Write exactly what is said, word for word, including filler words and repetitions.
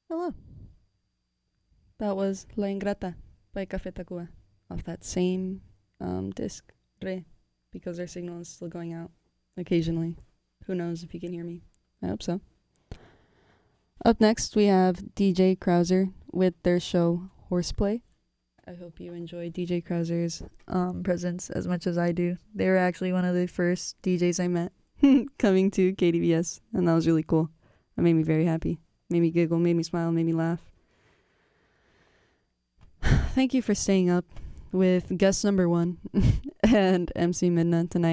Hello. That was La Ingrata by Café Tacuba off that same um, disc, Re, because their signal is still going out occasionally. Who knows if you can hear me? I hope so. Up next, we have D J Krauser with their show Horseplay. I hope you enjoy D J Krauser's um, presence as much as I do. They were actually one of the first D Js I met coming to K D V S, and that was really cool. It made me very happy. Made me giggle, made me smile, made me laugh. Thank you for staying up with guest number one and M C Midna tonight.